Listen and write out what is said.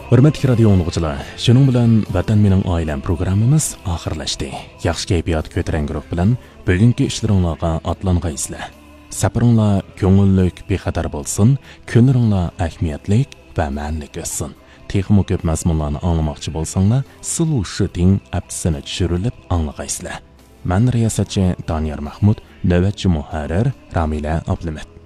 Hurmatli radio dinləyicilər, şunun bilan Vatan mening oilam programmamiz oxirlashdi. Yaxshi kayfiyat ko'tarangroq bilan bugungi ishlaringizga atlangaysizlar. Safaringlar ko'ngillik bexatar bo'lsin, kunlaringlar ahamiyatlik va ma'nilik o'tsin. Texmo ko'p mazmunlarni anglamoqchi bo'lsanglar, silu shuting appsini tushirilib anglagaysizlar. Men riyosatchi Doniyor Mahmud, navbatchi muharrir Ramila Abdumat.